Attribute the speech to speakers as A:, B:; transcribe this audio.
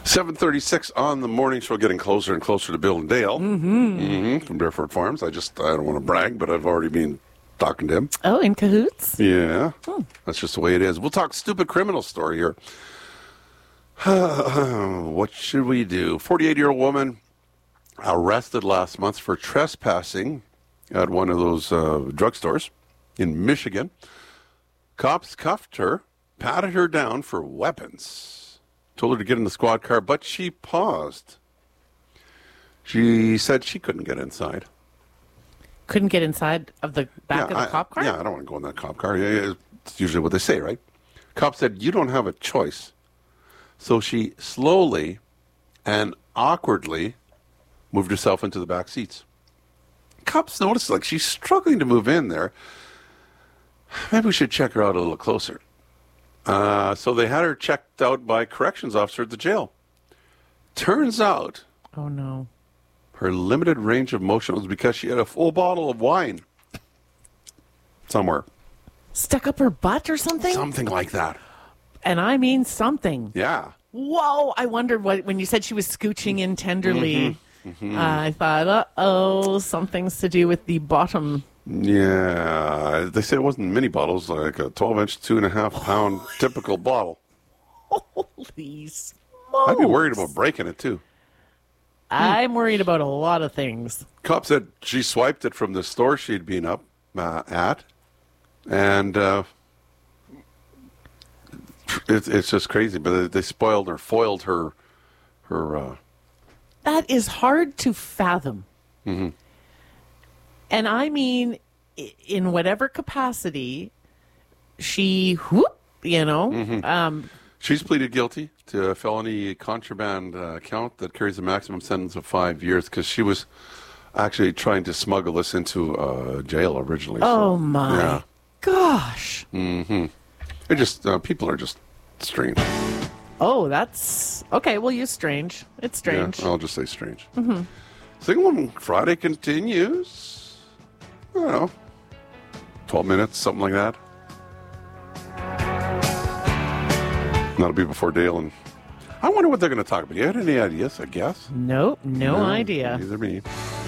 A: 7:36 on the morning show, getting closer and closer to Bill and Dale from Deerfoot Farms. I don't want to brag, but I've already been talking to him.
B: Oh, in cahoots?
A: Yeah, that's just the way it is. We'll talk stupid criminal story here. What should we do? 48-year-old woman arrested last month for trespassing at one of those drugstores in Michigan. Cops cuffed her, patted her down for weapons, told her to get in the squad car, but she paused. She said she couldn't get inside.
B: Couldn't get inside of the back of the cop car?
A: Yeah, I don't want to go in that cop car. It's usually what they say, right? Cop said, you don't have a choice. So she slowly and awkwardly moved herself into the back seats. Cops noticed, like, she's struggling to move in there. Maybe we should check her out a little closer. So they had her checked out by a corrections officer at the jail. Turns out,
B: Oh, no.
A: her limited range of motion was because she had a full bottle of wine somewhere.
B: Stuck up her butt or something?
A: Something like that.
B: And I mean something.
A: Yeah.
B: Whoa, I wondered when you said she was scooching in tenderly. I thought, uh-oh, something's to do with the bottom.
A: Yeah. They said it wasn't mini bottles, like a 12-inch, 2.5-pound typical bottle.
B: Holy smokes.
A: I'd be worried about breaking it, too.
B: I'm worried about a lot of things.
A: Cop said she swiped it from the store she'd been up at, and it's just crazy. But they foiled her.
B: That is hard to fathom. And I mean, in whatever capacity, she,
A: She's pleaded guilty to a felony contraband count that carries a maximum sentence of 5 years because she was actually trying to smuggle this into jail originally.
B: oh my gosh.
A: It just people are just strange.
B: Oh, that's okay. We'll use strange. It's strange.
A: Yeah, I'll just say strange. Single Woman Friday continues. I don't know, 12 minutes, something like that. That'll be before Dale, and I wonder what they're going to talk about. You had any ideas? I guess.
B: Nope, no idea.
A: Neither me.